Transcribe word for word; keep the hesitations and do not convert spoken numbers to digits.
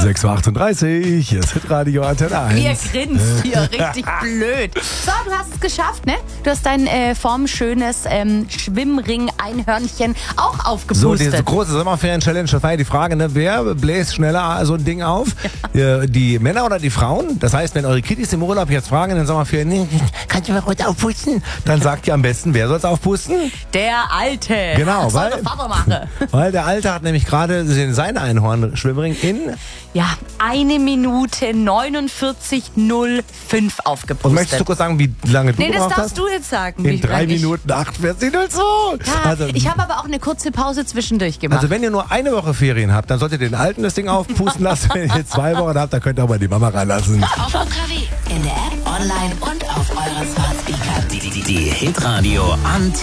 sechs Uhr achtunddreißig, hier ist Hitradio Antenne eins. Wie er grinst hier, richtig blöd. So, du hast es geschafft, ne? Du hast dein äh, formschönes ähm, Schwimmring-Einhörnchen auch aufgepustet. So, diese große Sommerferien-Challenge, das war ja die Frage, ne? Wer bläst schneller so ein Ding auf? Ja. Die Männer oder die Frauen? Das heißt, wenn eure Kiddies im Urlaub jetzt fragen in den Sommerferien, kannst du mal kurz aufpusten? Dann sagt ihr am besten, wer soll es aufpusten? Der Alte. Genau, das weil, soll der Vater machen. Weil der Alte hat nämlich gerade sein Einhorn-Schwimmring in... Ja, eine Minute neunundvierzig null fünf aufgepustet. Und möchtest du kurz sagen, wie lange du Nee, das gebraucht darfst hast? du jetzt sagen. In wie drei lange ich- Minuten achtundvierzig null zwei. Ja, Also, ich habe aber auch eine kurze Pause zwischendurch gemacht. also wenn ihr nur eine Woche Ferien habt, dann solltet ihr den Alten das Ding aufpusten lassen. Wenn ihr zwei Wochen habt, dann könnt ihr auch mal die Mama reinlassen. Auf U K W, in der App, online und auf euren Smart Speaker. Die, die, die Hitradio Antenne.